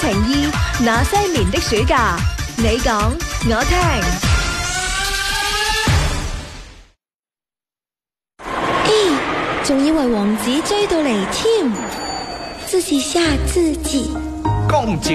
情意，那些年的暑假，你講我聽。 仲以為王子追到嚟添，自己嚇自己。 公主